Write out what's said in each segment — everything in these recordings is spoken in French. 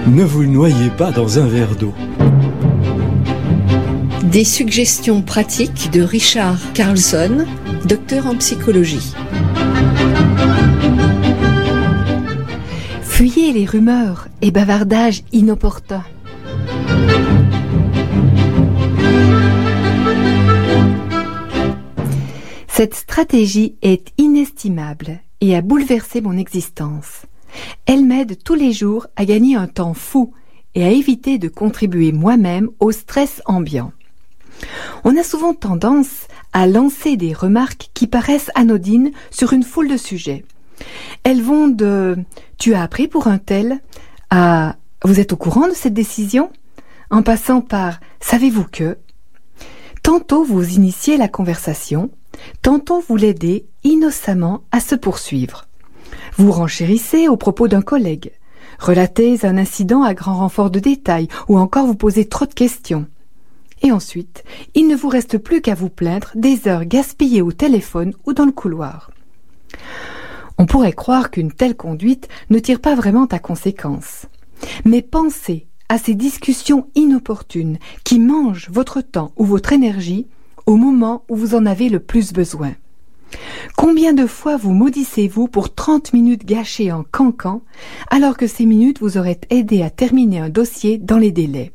Ne vous noyez pas dans un verre d'eau. Des suggestions pratiques de Richard Carlson, docteur en psychologie. Fuyez les rumeurs et bavardages inopportuns. Cette stratégie est inestimable et a bouleversé mon existence. Elle m'aide tous les jours à gagner un temps fou et à éviter de contribuer moi-même au stress ambiant. On a souvent tendance à lancer des remarques qui paraissent anodines sur une foule de sujets. Elles vont de « tu as appris pour un tel » à « vous êtes au courant de cette décision ?» en passant par « savez-vous que ?» Tantôt vous initiez la conversation, tantôt vous l'aidez innocemment à se poursuivre. Vous renchérissez au propos d'un collègue, relatez un incident à grand renfort de détails ou encore vous posez trop de questions. Et ensuite, il ne vous reste plus qu'à vous plaindre des heures gaspillées au téléphone ou dans le couloir. On pourrait croire qu'une telle conduite ne tire pas vraiment à conséquence. Mais pensez à ces discussions inopportunes qui mangent votre temps ou votre énergie au moment où vous en avez le plus besoin. Combien de fois vous maudissez-vous pour 30 minutes gâchées en cancan, alors que ces minutes vous auraient aidé à terminer un dossier dans les délais?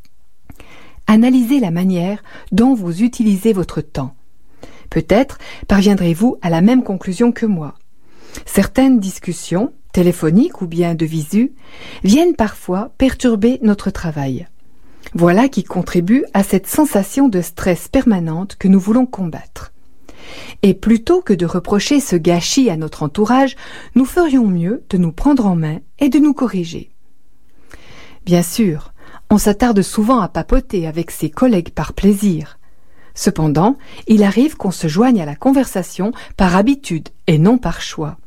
Analysez la manière dont vous utilisez votre temps. Peut-être parviendrez-vous à la même conclusion que moi. Certaines discussions, téléphoniques ou bien de visu, viennent parfois perturber notre travail. Voilà qui contribue à cette sensation de stress permanente que nous voulons combattre. Et plutôt que de reprocher ce gâchis à notre entourage, nous ferions mieux de nous prendre en main et de nous corriger. Bien sûr, on s'attarde souvent à papoter avec ses collègues par plaisir. Cependant, il arrive qu'on se joigne à la conversation par habitude et non par choix.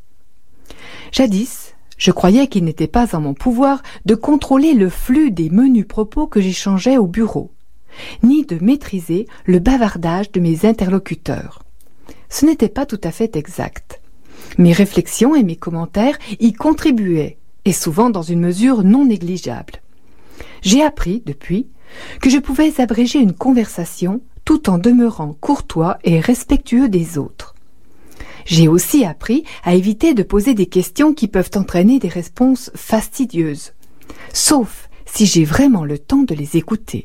Jadis, je croyais qu'il n'était pas en mon pouvoir de contrôler le flux des menus propos que j'échangeais au bureau, ni de maîtriser le bavardage de mes interlocuteurs. Ce n'était pas tout à fait exact. Mes réflexions et mes commentaires y contribuaient, et souvent dans une mesure non négligeable. J'ai appris, depuis, que je pouvais abréger une conversation tout en demeurant courtois et respectueux des autres. J'ai aussi appris à éviter de poser des questions qui peuvent entraîner des réponses fastidieuses, sauf si j'ai vraiment le temps de les écouter.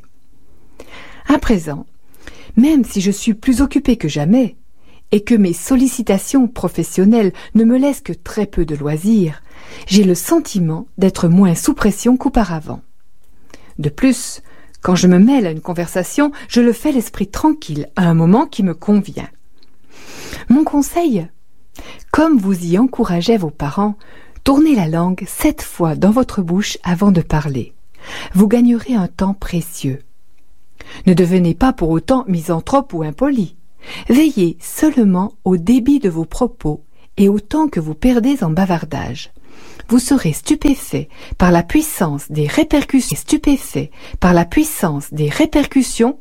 À présent, même si je suis plus occupée que jamais, et que mes sollicitations professionnelles ne me laissent que très peu de loisirs, j'ai le sentiment d'être moins sous pression qu'auparavant. De plus, quand je me mêle à une conversation, je le fais l'esprit tranquille, à un moment qui me convient. Mon conseil, comme vous y encourageaient vos parents, tournez la langue 7 fois dans votre bouche avant de parler. Vous gagnerez un temps précieux. Ne devenez pas pour autant misanthrope ou impoli. Veillez seulement au débit de vos propos et au temps que vous perdez en bavardage. Vous serez stupéfait par la puissance des répercussions